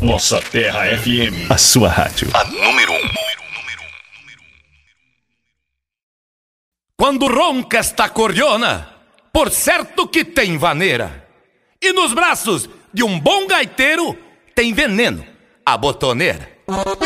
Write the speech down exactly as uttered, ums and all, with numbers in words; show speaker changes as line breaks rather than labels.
Nossa Terra F M.
A sua rádio.
A número um.
Quando ronca esta cordiona, por certo que tem vaneira. E nos braços de um bom gaiteiro tem veneno, a botoneira.